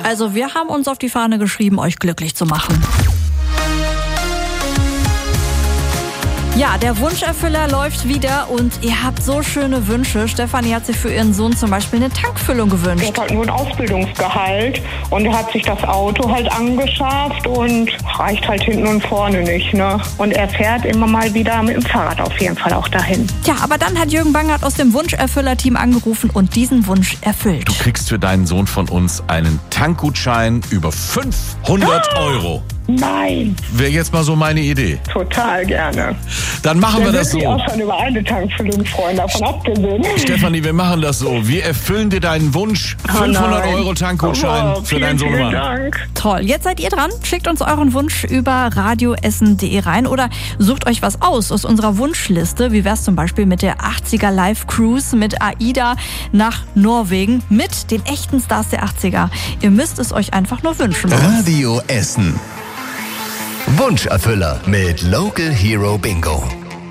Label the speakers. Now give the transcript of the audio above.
Speaker 1: Also wir haben uns auf die Fahne geschrieben, euch glücklich zu machen. Ja, der Wunscherfüller läuft wieder und ihr habt so schöne Wünsche. Stefanie hat sich für ihren Sohn zum Beispiel eine Tankfüllung gewünscht.
Speaker 2: Er hat halt nur ein Ausbildungsgehalt und er hat sich das Auto halt angeschafft und reicht halt hinten und vorne nicht, ne? Und er fährt immer mal wieder mit dem Fahrrad auf jeden Fall auch dahin.
Speaker 1: Tja, aber dann hat Jürgen Bangert aus dem Wunscherfüller-Team angerufen und diesen Wunsch erfüllt.
Speaker 3: Du kriegst für deinen Sohn von uns einen Tankgutschein über 500 Euro.
Speaker 2: Nein,
Speaker 3: Wäre jetzt mal so meine Idee.
Speaker 2: total gerne.
Speaker 3: Dann machen wir das
Speaker 2: Ich
Speaker 3: so.
Speaker 2: auch schon über eine Tankfüllung freuen, davon abgesehen.
Speaker 3: Stefanie, wir machen das so. Wir erfüllen dir deinen Wunsch. 500 Euro Tankgutschein für deinen
Speaker 2: Vielen
Speaker 3: Sohnemann.
Speaker 2: Dank.
Speaker 1: Toll, jetzt seid ihr dran. Schickt uns euren Wunsch über radioessen.de rein oder sucht euch was aus unserer Wunschliste. Wie wär's zum Beispiel mit der 80er Live Cruise mit AIDA nach Norwegen mit den echten Stars der 80er. Ihr müsst es euch einfach nur wünschen.
Speaker 4: Radio Essen. Wunscherfüller mit Local Hero Bingo.